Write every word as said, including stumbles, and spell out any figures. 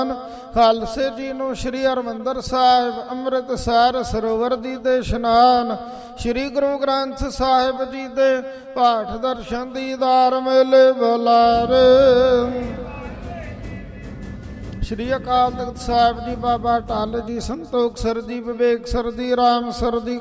ਖਾਲਸੇ ਜੀ ਨੂੰ ਸ਼੍ਰੀ ਹਰਿਮੰਦਰ ਸਾਹਿਬ ਅੰਮ੍ਰਿਤਸਰ ਸਰੋਵਰ ਦੀ ਦੇ ਇਸ਼ਨਾਨ, ਸ਼੍ਰੀ ਗੁਰੂ ਗ੍ਰੰਥ ਸਾਹਿਬ ਜੀ ਦੇ ਪਾਠ ਦਰਸ਼ਨ ਦੀਦਾਰ ਮੇਲੇ ਬੁਲਾਰੇ। ਸ਼੍ਰੀ ਅਕਾਲ ਤਖਤ ਸਾਹਿਬ ਜੀ, ਬਾਬਾ ਟਲ ਜੀ, ਸੰਤੋਖ ਸਰ ਜੀ, ਵਿਵੇਕ ਸਰ ਜੀ, ਰਾਮ ਸਰ ਜੀ,